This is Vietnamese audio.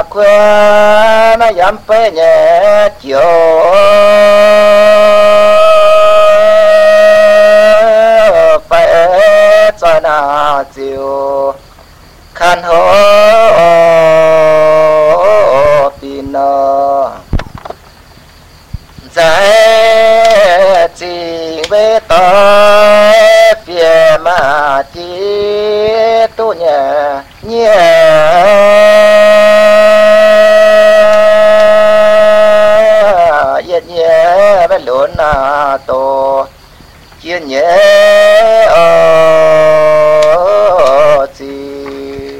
quên nó dám phê nhẹ chiều phê cho nào chiều khăn hố pin nơ giải chỉ về tới phía mà chỉ tu nhẹ nhẹ nhẹ nhẹ với lớn na to chia nhẹ